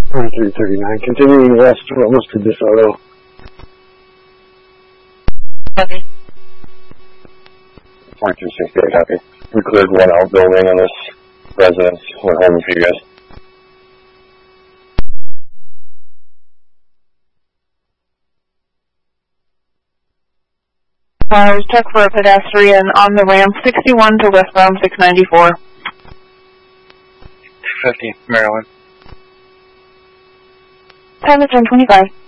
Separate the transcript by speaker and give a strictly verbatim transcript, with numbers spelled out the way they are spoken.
Speaker 1: twenty-three thirty-nine, continuing west almost to DeSoto.
Speaker 2: Copy.
Speaker 3: twenty-two sixty-eight, copy. We cleared one outbuilding in this residence. Went home for you guys.
Speaker 2: Uh, check for a pedestrian on the ramp sixty-one to westbound six ninety-four.
Speaker 4: fifty, Maryland.
Speaker 2: Time is ten twenty-five.